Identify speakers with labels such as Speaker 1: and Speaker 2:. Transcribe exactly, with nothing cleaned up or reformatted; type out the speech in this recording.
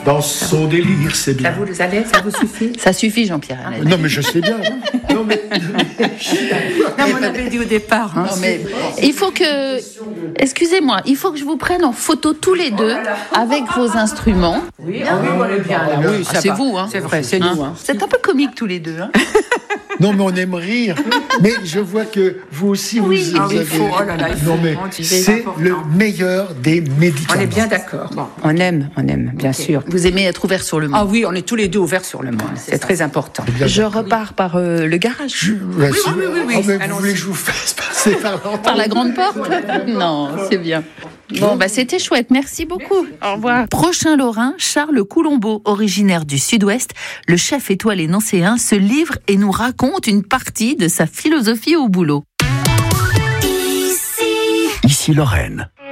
Speaker 1: dans son délire, c'est bien.
Speaker 2: Ça vous allez, ça vous suffit?
Speaker 3: Ça suffit, Jean-Pierre.
Speaker 1: Ah, non, mais je sais bien. Non, mais, mais,
Speaker 2: non, mais on avait dit au départ. Hein.
Speaker 3: Non, mais il faut que, excusez-moi, il faut que je vous prenne en photo tous les deux avec vos instruments.
Speaker 2: Oui, ah, oui, on est bien là. Oui,
Speaker 3: ah, c'est va. Vous, hein.
Speaker 2: C'est vrai, c'est
Speaker 3: hein.
Speaker 2: nous. Hein.
Speaker 3: C'est un peu comique tous les deux. Hein.
Speaker 1: Non, mais on aime rire. Mais je vois que vous aussi,
Speaker 3: oui.
Speaker 1: vous,
Speaker 2: ah,
Speaker 1: vous
Speaker 2: oui,
Speaker 1: avez...
Speaker 2: faut, oh là là, il faut
Speaker 1: non, mais c'est le meilleur des médicaments.
Speaker 2: On est bien d'accord. Bon, on aime, on aime, bien okay. sûr.
Speaker 3: Vous aimez être ouvert sur le monde?
Speaker 2: Ah oui, on est tous les deux ouverts sur le monde. C'est, c'est très important.
Speaker 3: Je repars oui. par euh, le garage.
Speaker 1: Je,
Speaker 2: oui, oui, oui, oui, oui.
Speaker 1: Oh, mais vous voulez que je vous fasse passer par l'entrée?
Speaker 3: Par la grande porte? Non, c'est bien. Bon, bah c'était chouette. Merci beaucoup. Merci. Au revoir. Prochain Lorrain, Charles Coulombeau, originaire du Sud-Ouest, le chef étoilé nancéen, se livre et nous raconte une partie de sa philosophie au boulot.
Speaker 4: Ici, Ici Lorraine.